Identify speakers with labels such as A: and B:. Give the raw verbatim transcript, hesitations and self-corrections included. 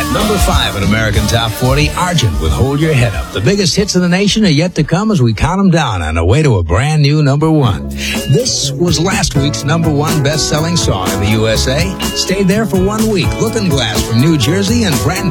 A: Number five in American Top forty, Argent with Hold Your Head Up. The biggest hits of the nation are yet to come as we count them down on the way to a brand new number one. This was last week's number one best-selling song in the U S A. Stayed there for one week. Looking Glass from New Jersey and Brand